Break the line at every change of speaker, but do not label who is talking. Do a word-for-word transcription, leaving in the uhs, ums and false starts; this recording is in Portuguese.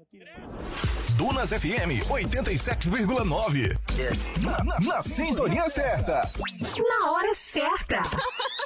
Dunas F M oitenta e sete vírgula nove. Na, na, na sintonia certa.
Na hora certa.